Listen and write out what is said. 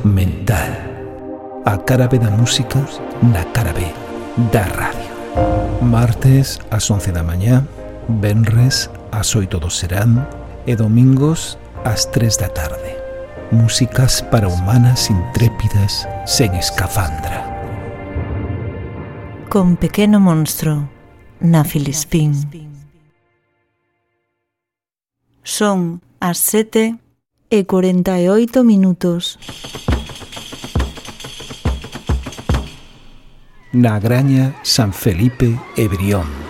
mental. A cara B da música na cara B da radio. Martes ás 11 da mañá, venres ás 8 do serán e domingos ás 3 da tarde. Músicas para humanas intrépidas sen escafandra. Con Pequeno Monstro na Filispín. Son as 7:48. Na Graña San Felipe e Brión.